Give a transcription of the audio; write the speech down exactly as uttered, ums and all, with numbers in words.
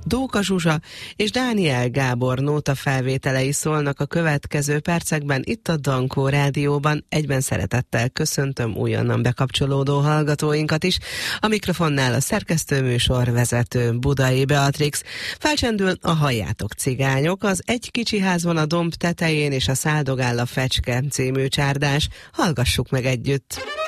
Dóka Zsuzsa és Dániel Gábor nóta felvételei szólnak a következő percekben itt a Dankó Rádióban. Egyben szeretettel köszöntöm újonnan bekapcsolódó hallgatóinkat is. A mikrofonnál a szerkesztőműsor vezető Budai Beatrix. Felcsendül a Halljátok cigányok, az Egy kicsi ház van a domb tetején és a Száldogál a fecske című csárdás. Hallgassuk meg együtt!